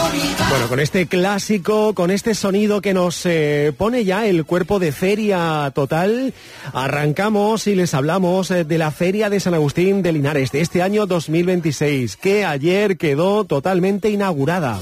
Bueno, con este clásico, con este sonido que nos pone ya el cuerpo de feria total, arrancamos y les hablamos de la Feria de San Agustín de Linares de este año 2026, que ayer quedó totalmente inaugurada.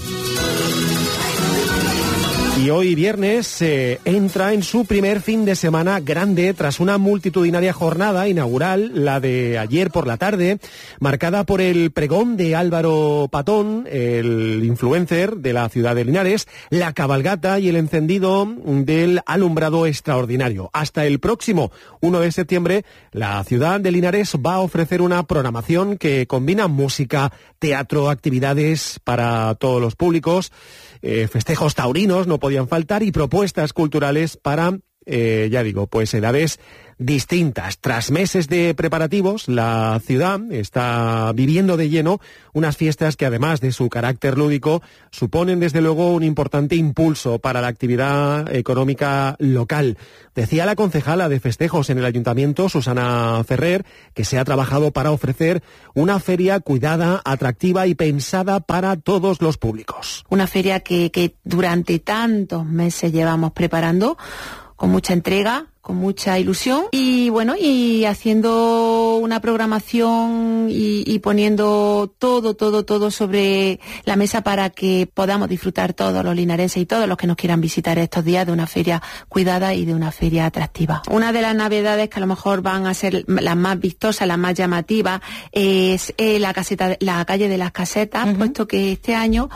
Y hoy viernes entra en su primer fin de semana grande tras una multitudinaria jornada inaugural, la de ayer por la tarde, marcada por el pregón de Álvaro Patón, el influencer de la ciudad de Linares, la cabalgata y el encendido del alumbrado extraordinario. Hasta el próximo 1 de septiembre, la ciudad de Linares va a ofrecer una programación que combina música, teatro, actividades para todos los públicos, festejos taurinos no podían faltar y propuestas culturales para, pues edades distintas. Tras meses de preparativos, la ciudad está viviendo de lleno unas fiestas que, además de su carácter lúdico, suponen desde luego un importante impulso para la actividad económica local. Decía la concejala de festejos en el ayuntamiento, Susana Ferrer, que se ha trabajado para ofrecer una feria cuidada, atractiva y pensada para todos los públicos. Una feria que durante tantos meses llevamos preparando con mucha entrega, con mucha ilusión y bueno, y haciendo una programación y poniendo todo sobre la mesa para que podamos disfrutar todos los linarenses y todos los que nos quieran visitar estos días de una feria cuidada y de una feria atractiva. Una de las novedades que a lo mejor van a ser las más vistosas, las más llamativas, es la calle de las casetas, puesto que este año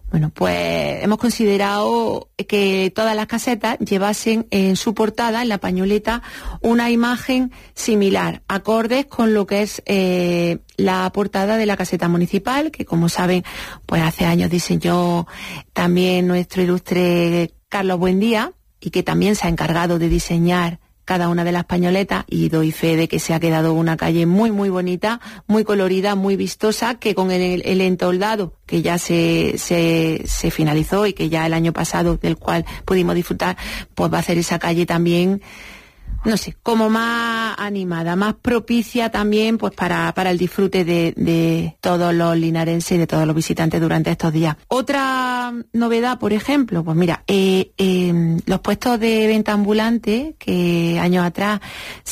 pues hemos considerado que todas las casetas llevasen en su portada, en la pañoleta, una imagen similar, acordes con lo que es la portada de la caseta municipal, que como saben, pues hace años diseñó también nuestro ilustre Carlos Buendía, y que también se ha encargado de diseñar cada una de las pañoletas, y doy fe de que se ha quedado una calle muy bonita, muy colorida, muy vistosa, que con el entoldado que ya se finalizó y que ya el año pasado del cual pudimos disfrutar, pues va a hacer esa calle también, como más animada, más propicia también pues para el disfrute de todos los linarenses y de todos los visitantes durante estos días. Otra novedad, por ejemplo, pues mira, los puestos de venta ambulante que años atrás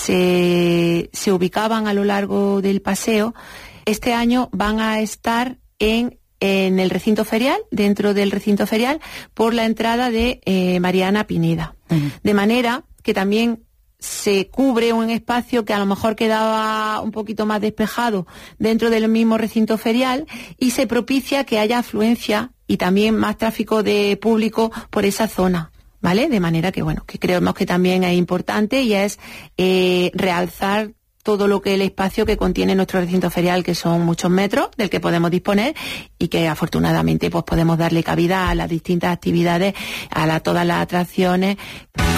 se ubicaban a lo largo del paseo, este año van a estar en el recinto ferial, dentro del recinto ferial, por la entrada de Mariana Pineda. De manera que también se cubre un espacio que a lo mejor quedaba un poquito más despejado dentro del mismo recinto ferial, y se propicia que haya afluencia y también más tráfico de público por esa zona, ¿vale? De manera que, que creemos que también es importante y es realzar todo lo que el espacio que contiene nuestro recinto ferial, que son muchos metros del que podemos disponer y que afortunadamente pues podemos darle cabida a las distintas actividades, a todas las atracciones.